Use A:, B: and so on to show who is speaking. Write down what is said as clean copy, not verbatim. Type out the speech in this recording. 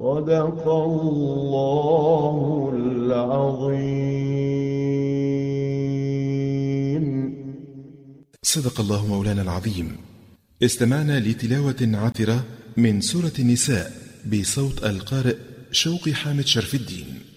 A: صدق الله العظيم.
B: صدق الله مولانا العظيم. استمعنا لتلاوة عطرة من سورة النساء بصوت القارئ شوقي حامد شرف الدين.